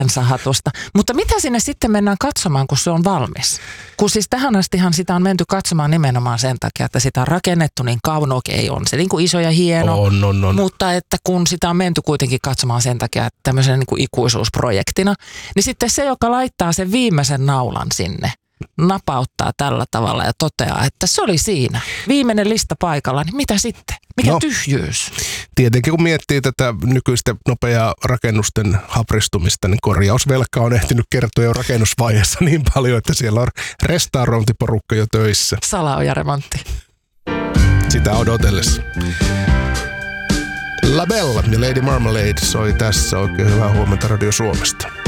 sahatusta. Mutta mitä sinne sitten mennään katsomaan, kun se on valmis? Kun siis tähän astihan sitä on menty katsomaan nimenomaan sen takia, että sitä on rakennettu niin kauan, okei, on se niin kuin iso ja hieno. On. Mutta että kun sitä on menty kuitenkin katsomaan sen takia, että tämmöisenä niin kuin ikuisuusprojektina, niin sitten se, joka laittaa sen viimeisen naulan sinne, napauttaa tällä tavalla ja toteaa, että se oli siinä. Viimeinen lista paikalla, niin mitä sitten? Mikä tyhjyys? Tietenkin kun miettii tätä nykyistä nopeaa rakennusten hapristumista, niin korjausvelka on ehtinyt kertoa jo rakennusvaiheessa niin paljon, että siellä on restaurointiporukka jo töissä. Salaoja-remontti. Sitä odotellessa. La Bella ja Lady Marmalade soi tässä. Oikein hyvää huomenta Radio Suomesta.